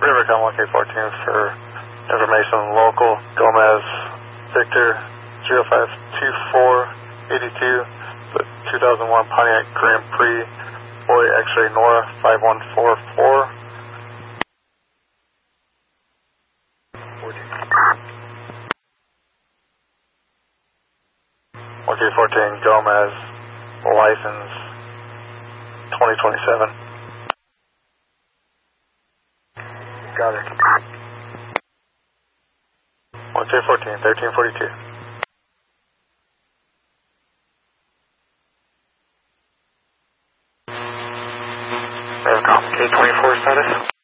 Rivercom 1K14 for information local. Gomez Victor 052482, the 2001 Pontiac Grand Prix, boy X-ray Nora 5144. 1K14 Gomez, license 2027. Got it. 1K14, 1342. Rivercom K24 status.